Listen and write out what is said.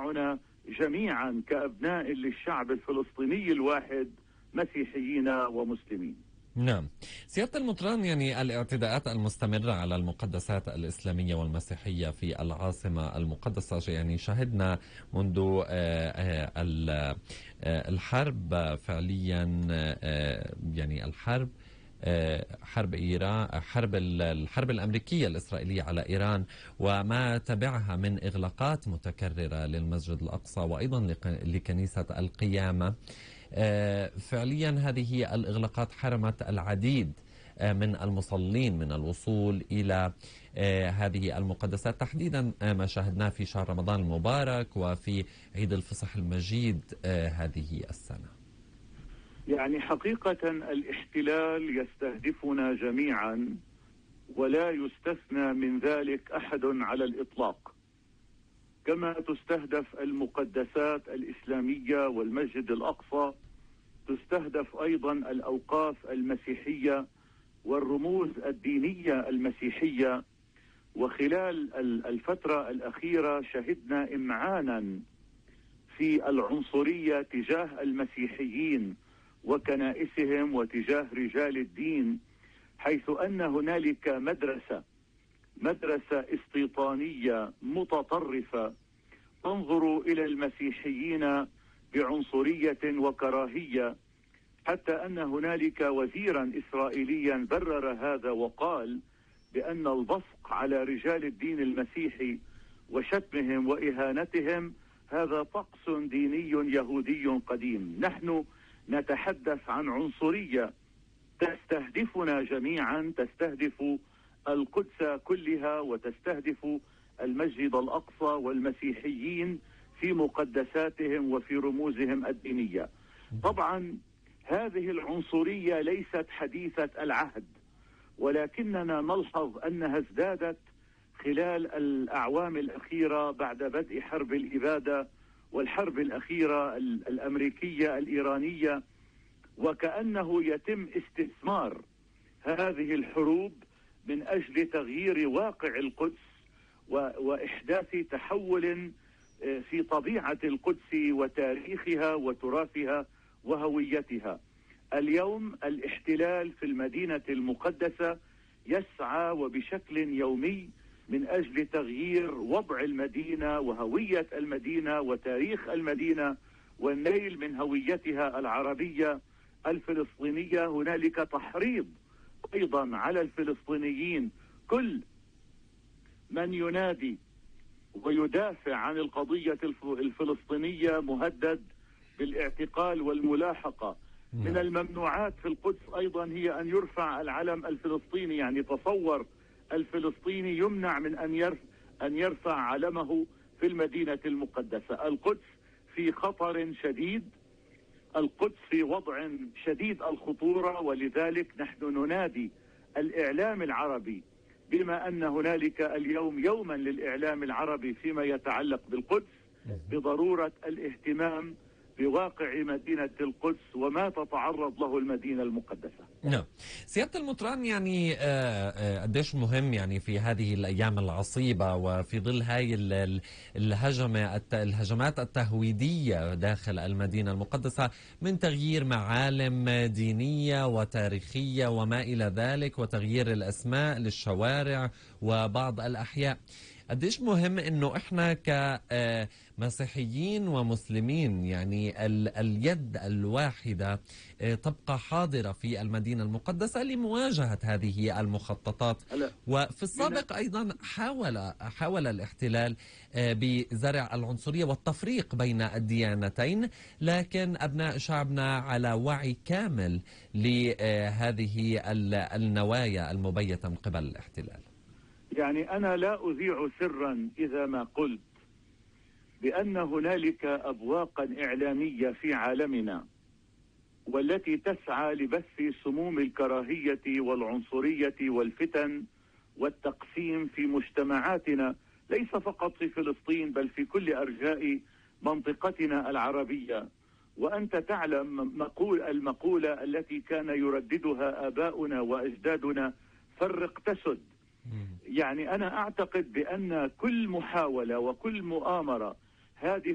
تجمعنا جميعا كأبناء للشعب الفلسطيني الواحد، مسيحيين ومسلمين. نعم سيادة المطران، يعني الاعتداءات المستمرة على المقدسات الإسلامية والمسيحية في العاصمة المقدسة، يعني شهدنا منذ الحرب فعليا، يعني حرب إيران، الحرب الأمريكية الإسرائيلية على إيران وما تبعها من إغلاقات متكررة للمسجد الأقصى وأيضا لكنيسة القيامة. فعليا هذه الإغلاقات حرمت العديد من المصلين من الوصول إلى هذه المقدسات، تحديدا ما شاهدناه في شهر رمضان المبارك وفي عيد الفصح المجيد هذه السنة. يعني حقيقة الاحتلال يستهدفنا جميعا ولا يستثنى من ذلك أحد على الإطلاق، كما تستهدف المقدسات الإسلامية والمسجد الأقصى، تستهدف أيضا الأوقاف المسيحية والرموز الدينية المسيحية. وخلال الفترة الأخيرة شهدنا إمعانا في العنصرية تجاه المسيحيين وكنائسهم وتجاه رجال الدين، حيث أن هنالك مدرسة استيطانية متطرفة تنظر إلى المسيحيين بعنصرية وكراهية، حتى أن هنالك وزيرا إسرائيليا برر هذا وقال بأن البصق على رجال الدين المسيحي وشتمهم وإهانتهم هذا طقس ديني يهودي قديم. نحن نتحدث عن عنصرية تستهدفنا جميعا، تستهدف القدس كلها وتستهدف المسجد الأقصى والمسيحيين في مقدساتهم وفي رموزهم الدينية. طبعا هذه العنصرية ليست حديثة العهد، ولكننا نلحظ أنها ازدادت خلال الأعوام الأخيرة بعد بدء حرب الإبادة والحرب الأخيرة الأمريكية الإيرانية، وكأنه يتم استثمار هذه الحروب من أجل تغيير واقع القدس وإحداث تحول في طبيعة القدس وتاريخها وتراثها وهويتها. اليوم الاحتلال في المدينة المقدسة يسعى وبشكل يومي من أجل تغيير وضع المدينة وهوية المدينة وتاريخ المدينة والنيل من هويتها العربية الفلسطينية. هنالك تحريض أيضا على الفلسطينيين، كل من ينادي ويدافع عن القضية الفلسطينية مهدد بالاعتقال والملاحقة. من الممنوعات في القدس أيضا هي أن يرفع العلم الفلسطيني، يعني تصور الفلسطيني يمنع من أن يرفع علمه في المدينة المقدسة. القدس في خطر شديد، القدس في وضع شديد الخطورة، ولذلك نحن ننادي الإعلام العربي، بما أن هنالك اليوم يوما للإعلام العربي فيما يتعلق بالقدس، بضرورة الاهتمام بواقع مدينة القدس وما تتعرض له المدينة المقدسة. نعم سيادة المطران، يعني قديش مهم يعني في هذه الأيام العصيبة وفي ظل هاي الهجمات التهويدية داخل المدينة المقدسة من تغيير معالم دينية وتاريخية وما إلى ذلك وتغيير الأسماء للشوارع وبعض الأحياء، قديش مهم انه احنا كمسيحيين ومسلمين يعني اليد الواحدة تبقى حاضرة في المدينة المقدسة لمواجهة هذه المخططات. وفي السابق ايضا حاول الاحتلال بزرع العنصرية والتفريق بين الديانتين، لكن ابناء شعبنا على وعي كامل لهذه النوايا المبيتة من قبل الاحتلال. يعني أنا لا أذيع سرا إذا ما قلت بأن هنالك أبواقا إعلامية في عالمنا والتي تسعى لبث سموم الكراهية والعنصرية والفتن والتقسيم في مجتمعاتنا، ليس فقط في فلسطين بل في كل أرجاء منطقتنا العربية. وأنت تعلم المقولة التي كان يرددها آباؤنا وأجدادنا: فرق تسد. يعني أنا أعتقد بأن كل محاولة وكل مؤامرة هذه